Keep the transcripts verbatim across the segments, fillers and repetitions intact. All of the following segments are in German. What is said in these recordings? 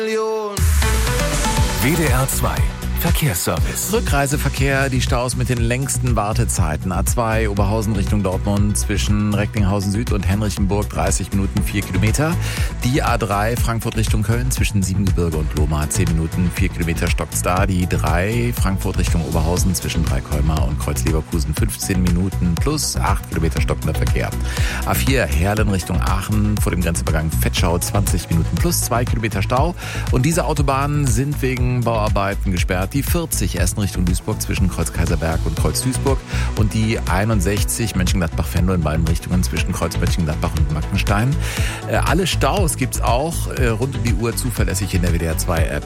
W D R zwei Verkehrsservice. Rückreiseverkehr, die Staus mit den längsten Wartezeiten. A zwei Oberhausen Richtung Dortmund zwischen Recklinghausen Süd und Henrichenburg dreißig Minuten, vier Kilometer. Die A drei Frankfurt Richtung Köln zwischen Siebengebirge und Lohmar zehn Minuten, vier Kilometer stockt's da. Die drei Frankfurt Richtung Oberhausen zwischen Dreikolmar und Kreuz-Leverkusen fünfzehn Minuten plus acht Kilometer stockender Verkehr. A vier Herlen Richtung Aachen vor dem Grenzübergang Vetschau zwanzig Minuten plus zwei Kilometer Stau. Und diese Autobahnen sind wegen Bauarbeiten gesperrt. Die vierzig erst in Richtung Duisburg zwischen Kreuz-Kaiserberg und Kreuz-Duisburg und die einundsechzig Mönchengladbach-Venlo in beiden Richtungen zwischen Kreuz-Mönchengladbach und Mackenstein. Äh, alle Staus gibt's auch äh, rund um die Uhr zuverlässig in der W D R zwei App.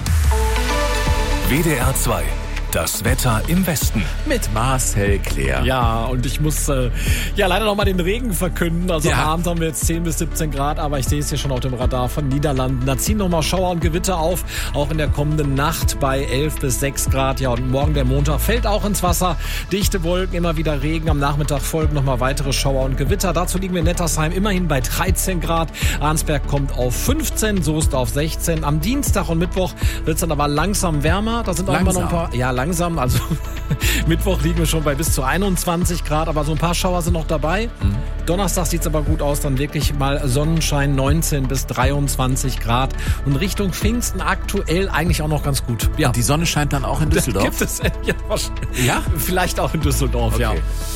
W D R zwei. Das Wetter im Westen. Mit Marcel Claire. Ja, und ich muss äh, ja leider noch mal den Regen verkünden. Also Ja. am Abend haben wir jetzt zehn bis siebzehn Grad, aber ich sehe es hier schon auf dem Radar von Niederlanden. Da ziehen noch mal Schauer und Gewitter auf, auch in der kommenden Nacht bei elf bis sechs Grad. Ja, und morgen der Montag fällt auch ins Wasser. Dichte Wolken, immer wieder Regen. Am Nachmittag folgen noch mal weitere Schauer und Gewitter. Dazu liegen wir in Nettersheim immerhin bei dreizehn Grad. Arnsberg kommt auf fünfzehn, Soest auf sechzehn. Am Dienstag und Mittwoch wird es dann aber langsam wärmer. Da sind auch immer noch ein paar... Ja, langsam. Also Mittwoch liegen wir schon bei bis zu einundzwanzig Grad, aber so ein paar Schauer sind noch dabei. Mhm. Donnerstag sieht es aber gut aus, dann wirklich mal Sonnenschein, neunzehn bis dreiundzwanzig Grad. Und Richtung Pfingsten aktuell eigentlich auch noch ganz gut. Ja. Die Sonne scheint dann auch in Düsseldorf. Gibt es ja, wahrscheinlich. Ja? Vielleicht auch in Düsseldorf, Okay. ja.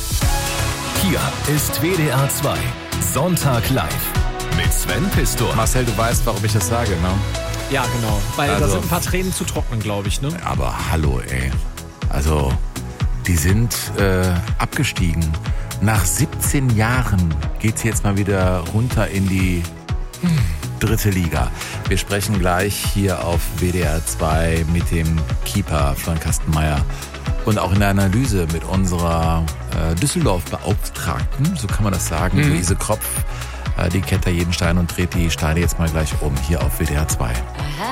Hier ist W D R zwei Sonntag live mit Sven Pistor. Marcel, du weißt, warum ich das sage, ne? Ja, genau. Weil da Also- sind ein paar Tränen zu trocknen, glaube ich, ne? Aber hallo, ey. Also, die sind äh, abgestiegen. Nach siebzehn Jahren geht's jetzt mal wieder runter in die hm, dritte Liga. Wir sprechen gleich hier auf W D R zwei mit dem Keeper Florian Kastenmeier und auch in der Analyse mit unserer äh, Düsseldorf-Beauftragten, so kann man das sagen, Mhm. Luise Kropf. Äh, die kennt da jeden Stein und dreht die Steine jetzt mal gleich um hier auf W D R zwei.